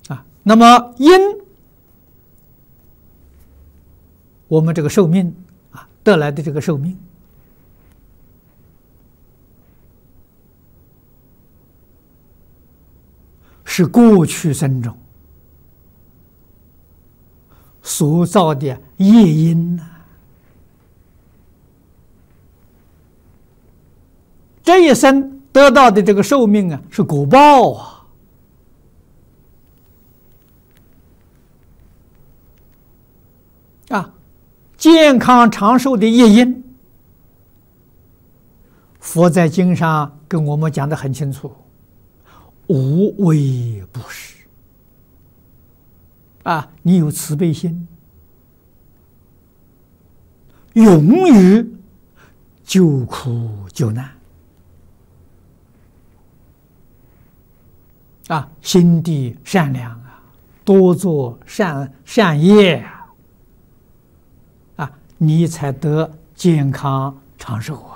那么因我们这个寿命得来的这个寿命，是过去生中所造的业因这一生得到的这个寿命是果报健康长寿的业因，佛在经上跟我们讲得很清楚，无微不施你有慈悲心，勇于救苦救难心地善良多做善业你才得健康长寿